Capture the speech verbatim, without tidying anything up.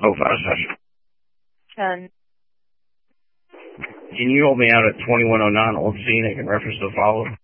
Oh, five seven. Ten. Can you hold me out at twenty-one oh nine Old Scenic in reference to the follow-up?